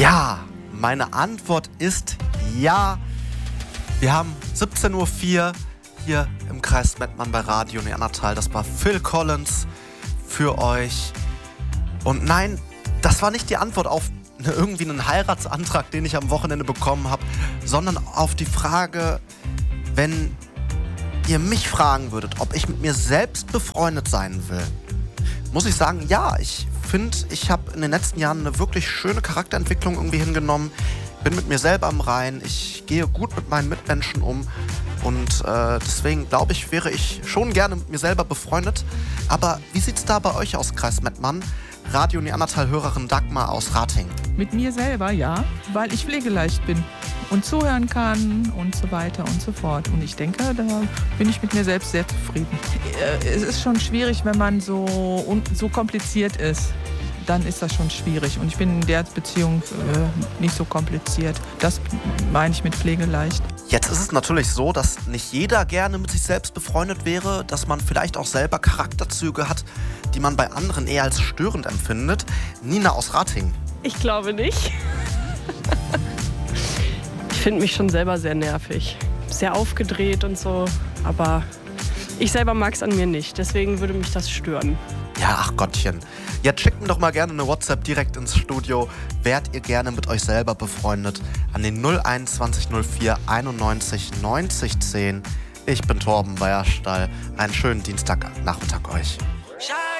Ja, meine Antwort ist ja. Wir haben 17.04 Uhr hier im Kreis Mettmann bei Radio Neandertal. Das war Phil Collins für euch. Und nein, das war nicht die Antwort auf irgendwie einen Heiratsantrag, den ich am Wochenende bekommen habe, sondern auf die Frage, wenn ihr mich fragen würdet, ob ich mit mir selbst befreundet sein will, muss ich sagen, ja, ich finde, ich habe in den letzten Jahren eine wirklich schöne Charakterentwicklung irgendwie hingenommen. Bin mit mir selber am Reinen, ich gehe gut mit meinen Mitmenschen um und deswegen glaube ich, wäre ich schon gerne mit mir selber befreundet. Aber wie sieht's da bei euch aus, Kreis Mettmann? Radio Neandertal-Hörerin Dagmar aus Ratingen. Mit mir selber, ja, weil ich pflegeleicht bin und zuhören kann und so weiter und so fort. Und ich denke, da bin ich mit mir selbst sehr zufrieden. Es ist schon schwierig, wenn man so kompliziert ist. Dann ist das schon schwierig. Und ich bin in der Beziehung nicht so kompliziert. Das meine ich mit pflegeleicht. Jetzt ist es natürlich so, dass nicht jeder gerne mit sich selbst befreundet wäre, dass man vielleicht auch selber Charakterzüge hat, die man bei anderen eher als störend empfindet. Nina aus Ratingen. Ich glaube nicht. Ich finde mich schon selber sehr nervig. Sehr aufgedreht und so. Aber ich selber mag es an mir nicht. Deswegen würde mich das stören. Ja, ach Gottchen. Jetzt schickt mir doch mal gerne eine WhatsApp direkt ins Studio. Wärt ihr gerne mit euch selber befreundet? An den 021 04 91 90 10. Ich bin Torben Weierstall. Einen schönen Dienstagnachmittag euch.